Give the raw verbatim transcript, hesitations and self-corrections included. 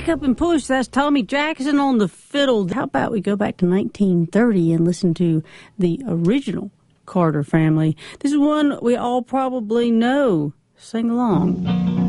Pick Up and Push. That's Tommy Jackson on the fiddle. How about we go back to nineteen thirty and listen to the original Carter Family? This is one we all probably know. Sing along.